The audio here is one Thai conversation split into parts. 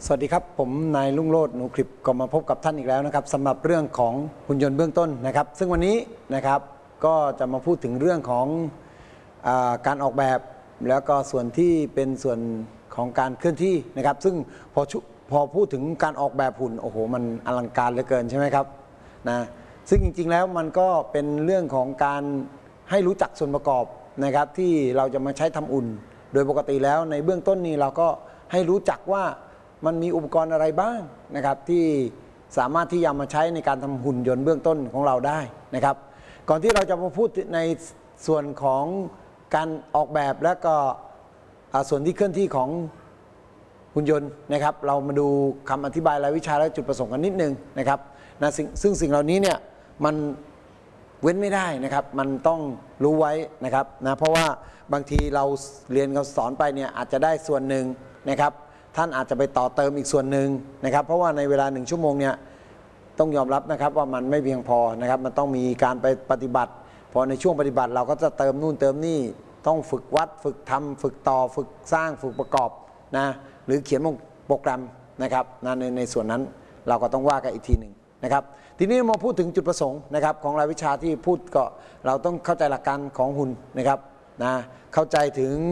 สวัสดีครับผมนายรุ่งโรจน์หนูคลิปก็มาพบกับท่านอีกแล้วนะครับสำหรับเรื่องของหุ่นยนต์เบื้องต้นนะครับซึ่งวันนี้นะครับก็จะมาพูดถึงเรื่องของการออกแบบแล้วก็ส่วนที่เป็นส่วนของการเคลื่อนที่นะครับซึ่งพอพูดถึงการออกแบบหุ่นโอ้โหมันอลังการเหลือเกินใช่ไหมครับนะซึ่งจริงๆแล้วมันก็เป็นเรื่องของการให้รู้จักส่วนประกอบนะครับที่เราจะมาใช้ทำอุ่นโดยปกติแล้วในเบื้องต้นนี้เราก็ให้รู้จักว่ามันมีอุปกรณ์อะไรบ้างนะครับที่สามารถที่จะมาใช้ในการทำหุ่นยนต์เบื้องต้นของเราได้นะครับก่อนที่เราจะมาพูดในส่วนของการออกแบบและก็ส่วนที่เคลื่อนที่ของหุ่นยนต์นะครับเรามาดูคำอธิบายรายวิชาและจุดประสงค์กันนิดนึงนะครับซึ่งสิ่งเหล่านี้เนี่ยมันเว้นไม่ได้นะครับมันต้องรู้ไว้นะครับเพราะว่าบางทีเราเรียนเราสอนไปเนี่ยอาจจะได้ส่วนหนึ่งนะครับท่านอาจจะไปต่อเติมอีกส่วนหนึ่งนะครับเพราะว่าในเวลา1 ชั่วโมงเนี่ยต้องยอมรับนะครับว่ามันไม่เพียงพอนะครับมันต้องมีการไปปฏิบัติพอในช่วงปฏิบัติเราก็จะเติมนู่นเติมนี่ต้องฝึกวัดฝึกทำฝึกต่อฝึกสร้างฝึกประกอบนะหรือเขียนโปรแกรมนะครับในส่วนนั้นเราก็ต้องว่ากันอีกทีหนึ่งนะครับทีนี้มาพูดถึงจุดประสงค์นะครับของรายวิชาที่พูดก็เราต้องเข้าใจหลักการของหุ่นนะครับเข้าใจถึง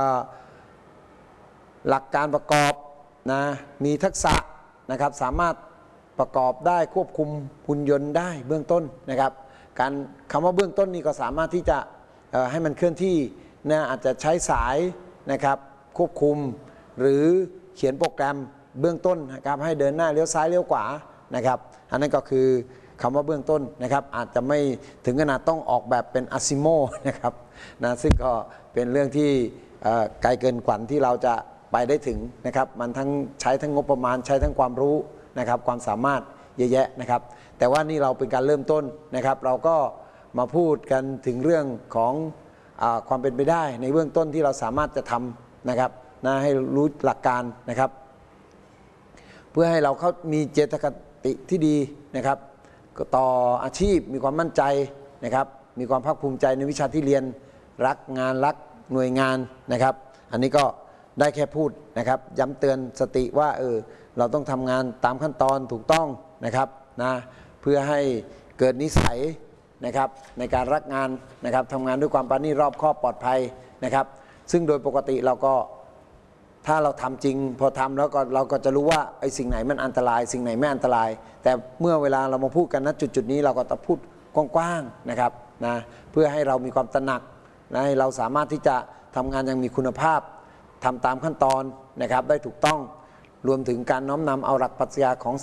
หลักการประกอบมีทักษะนะครับสามารถประกอบได้ควบคุมหุ่นยนต์ได้เบื้องต้นนะครับคำว่าเบื้องต้นนี่ก็สามารถที่จะให้มันเคลื่อนที่อาจจะใช้สายนะครับควบคุมหรือเขียนโปรแกรมเบื้องต้นนะครับให้เดินหน้าเลี้ยวซ้ายเลี้ยวขวานะครับอันนั้นก็คือคำว่าเบื้องต้นนะครับอาจจะไม่ถึงขนาดต้องออกแบบเป็นอาซิโมนะครับซึ่งก็เป็นเรื่องที่ไกลเกินฝันที่เราจะไปได้ถึงนะครับมันทั้งใช้ทั้งงบประมาณใช้ทั้งความรู้นะครับความสามารถเยอะแยะนะครับแต่ว่านี่เราเป็นการเริ่มต้นนะครับเราก็มาพูดกันถึงเรื่องของความเป็นไปได้ในเบื้องต้นที่เราสามารถจะทำนะครับให้รู้หลักการนะครับเพื่อให้เรามีเจตคติที่ดีนะครับต่ออาชีพมีความมั่นใจนะครับมีความภาคภูมิใจในวิชาที่เรียนรักงานรักหน่วยงานนะครับอันนี้ก็ได้แค่พูดนะครับย้ำเตือนสติว่าเราต้องทำงานตามขั้นตอนถูกต้องนะครับเพื่อให้เกิดนิสัยนะครับในการรักงานนะครับทำงานด้วยความปราณีตรอบคอบปลอดภัยนะครับซึ่งโดยปกติเราก็ถ้าเราทำจริงพอทำแล้วก็เราก็จะรู้ว่าไอ้สิ่งไหนมันอันตรายสิ่งไหนไม่อันตรายแต่เมื่อเวลาเรามาพูดกันณจุดนี้เราก็ต้องพูดกว้างๆนะครับเพื่อให้เรามีความตระหนักให้เราสามารถที่จะทำงานอย่างมีคุณภาพทำตามขั้นตอนนะครับได้ถูกต้องรวมถึงการน้อมนำเอาหลักปรัชญาของ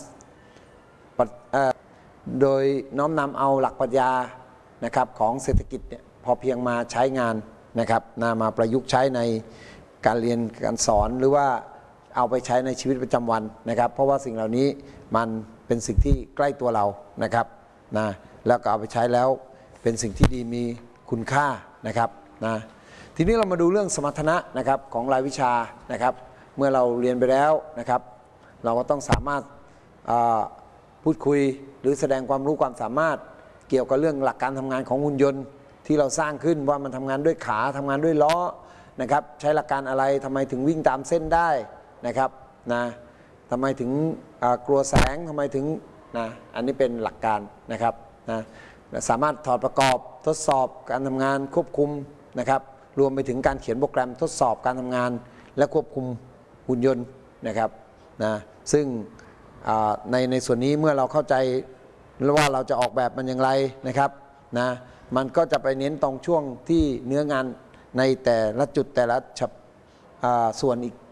โดยน้อมนำเอาหลักปรัชญานะครับของเศรษฐกิจเนี่ยพอเพียงมาใช้งานนะครับมาประยุกต์ใช้ในการเรียนการสอนหรือว่าเอาไปใช้ในชีวิตประจำวันนะครับเพราะว่าสิ่งเหล่านี้มันเป็นสิ่งที่ใกล้ตัวเรานะครับแล้วก็เอาไปใช้แล้วเป็นสิ่งที่ดีมีคุณค่านะครับทีนี้เรามาดูเรื่องสมรรถนะนะครับของรายวิชานะครับเมื่อเราเรียนไปแล้วนะครับเราก็ต้องสามารถพูดคุยหรือแสดงความรู้ความสามารถเกี่ยวกับเรื่องหลักการทำงานของหุ่นยนต์ที่เราสร้างขึ้นว่ามันทำงานด้วยขาทำงานด้วยล้อนะครับใช้หลักการอะไรทำไมถึงวิ่งตามเส้นได้นะครับทำไมถึงกลัวแสงทำไมถึงอันนี้เป็นหลักการนะครับสามารถถอดประกอบทดสอบการทำงานควบคุมนะครับรวมไปถึงการเขียนโปรแกรมทดสอบการทำงานและควบคุมหุ่นยนต์นะครับซึ่งในส่วนนี้เมื่อเราเข้าใจว่าเราจะออกแบบมันอย่างไรนะครับมันก็จะไปเน้นตรงช่วงที่เนื้องานในแต่ละจุดแต่ละส่วน